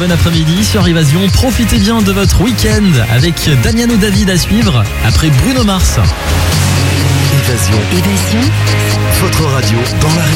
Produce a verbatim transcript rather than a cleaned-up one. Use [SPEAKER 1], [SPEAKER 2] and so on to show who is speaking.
[SPEAKER 1] bon après-midi sur Évasion. Profitez bien de votre week-end avec Damiano David à suivre après Bruno Mars.
[SPEAKER 2] Évasion.
[SPEAKER 3] Évasion.
[SPEAKER 2] Votre radio dans la